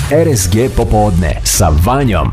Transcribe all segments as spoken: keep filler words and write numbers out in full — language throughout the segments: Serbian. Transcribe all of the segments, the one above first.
R S G popodne sa Vanjom.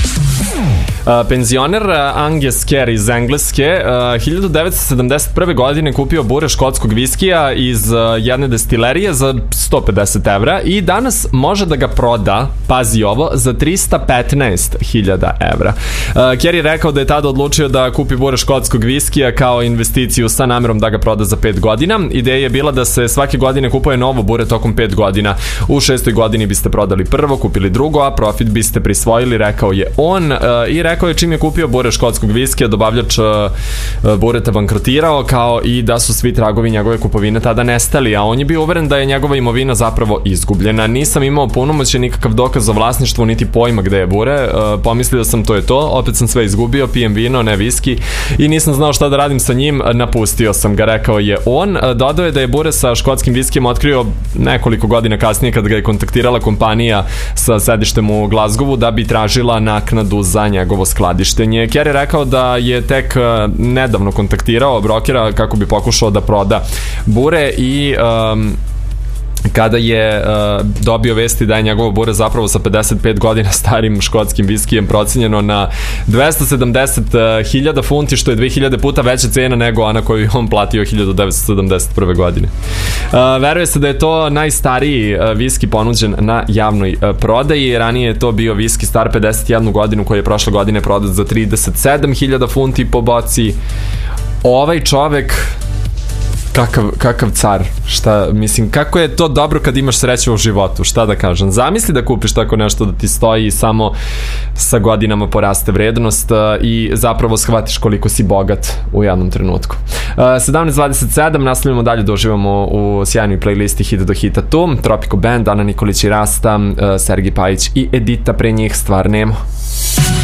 Uh, penzioner uh, Angus Carey iz Engleske uh, hiljadu devetsto sedamdeset prve. godine kupio bure škotskog viskija iz uh, jedne destilerije za sto pedeset evra i danas može da ga proda, pazi ovo, za trista petnaest hiljada evra. Uh, Carey rekao da je tada odlučio da kupi bure škotskog viskija kao investiciju sa namerom da ga proda za pet godina. Ideja je bila da se svake godine kupuje novo bure tokom pet godina. U šestoj godini biste prodali prvo, kupili drugo, a profit biste prisvojili, rekao je on. Uh, I rekao je čim je kupio bure škotskog viskija, dobavljač uh, bureta bankrotirao, kao i da su svi tragovi njegove kupovine tada nestali, a on je bio uveren da je njegova imovina zapravo izgubljena. Nisam imao punomoćje, nikakav dokaz o vlasništvu, niti pojma gde je bure. Uh, pomislio sam to je to, opet sam sve izgubio, pijem vino, ne viski i nisam znao šta da radim sa njim, napustio sam ga, rekao je on. Uh, dodao je da je bure sa škotskim viskijem otkrio nekoliko godina kasnije kad ga je kontaktirala kompanija sa sedištem u Glasgowu da bi tražila naknadu za njegovo skladištenje. Carey je rekao da je tek uh, nedavno kontaktirao brokera kako bi pokušao da proda bure i um, kada je uh, dobio vesti da je njegovo bure zapravo sa pedeset pet godina starim škotskim viskijem procenjeno na dvesta sedamdeset hiljada funti, što je dve hiljade puta veća cena nego ona koju je on platio hiljadu devetsto sedamdeset prve. godine. Uh, veruje se da je to najstariji uh, viski ponuđen na javnoj uh, prodaji. Ranije je to bio viski star pedeset jednu godinu koji je prošle godine prodat za trideset sedam hiljada funti po boci. Ovaj čovek Kakav, kakav car, šta, mislim, kako je to dobro kad imaš sreću u životu, šta da kažem. Zamisli da kupiš tako nešto da ti stoji i samo sa godinama poraste vrednost uh, i zapravo shvatiš koliko si bogat u jednom trenutku. Uh, sedamnaest dvadeset sedam, nastavljamo dalje da uživamo u sjajnoj playlisti Hit do hita tu, Tropico Band, Ana Nikolić i Rasta, uh, Sergej Pajić i Edita, pre njih Stvar Nemo.